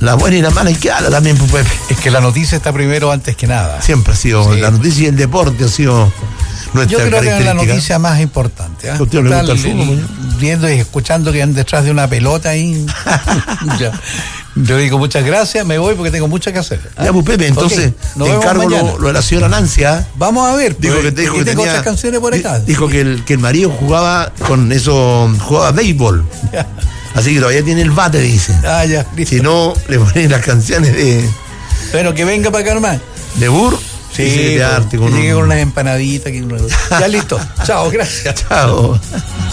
la buena y la mala hay que darla también, pues, Pepe. Es que la noticia está primero antes que nada. Siempre ha sido, la noticia y el deporte ha sido nuestra Yo creo que es la característica. noticia más importante. ¿A usted no le gusta el fútbol? Viendo y escuchando que andan detrás de una pelota ahí. Ya. Yo digo muchas gracias, me voy porque tengo mucho que hacer. Ya, pues, Pepe, entonces te encargo lo de la señora Nancia. Vamos a ver. Dijo que tengo otras canciones por acá. Dijo que el marido jugaba con eso, jugaba béisbol. Ya. Así que todavía tiene el bate, dice. Ah, ya, listo. Si no, le ponen las canciones de Pero que venga para acá, hermano. ¿De Burr? Sí, de arte, llegue con unas empanaditas. Ya listo. Chao, gracias. Chao.